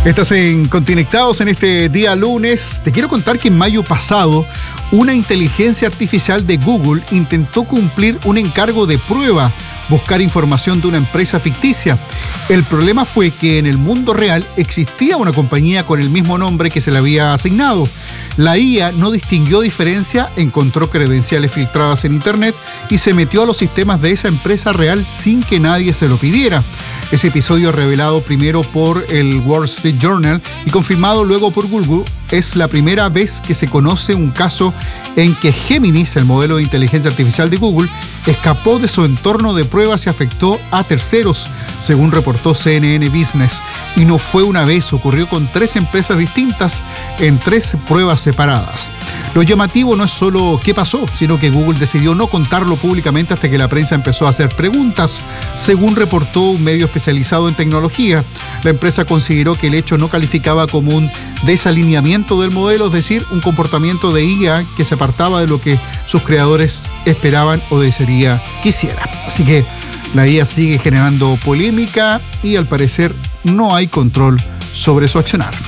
Estás en Conectados en este día lunes. Te quiero contar que en mayo pasado, una inteligencia artificial de Google intentó cumplir un encargo de prueba, buscar información de una empresa ficticia. El problema fue que en el mundo real existía una compañía con el mismo nombre que se le había asignado. La IA no distinguió diferencia, encontró credenciales filtradas en Internet y se metió a los sistemas de esa empresa real sin que nadie se lo pidiera. Ese episodio, revelado primero por el Wall Street Journal y confirmado luego por Google, es la primera vez que se conoce un caso en que Géminis, el modelo de inteligencia artificial de Google, escapó de su entorno de pruebas y afectó a terceros, según reportó CNN Business. Y no fue una vez, ocurrió con 3 empresas distintas en 3 pruebas separadas. Lo llamativo no es solo qué pasó, sino que Google decidió no contarlo públicamente hasta que la prensa empezó a hacer preguntas, según reportó un medio especializado en tecnología. La empresa consideró que el hecho no calificaba como un desalineamiento del modelo, es decir, un comportamiento de IA que se apartaba de lo que sus creadores esperaban o desearía que hiciera. Así que la IA sigue generando polémica y al parecer no hay control sobre su accionar.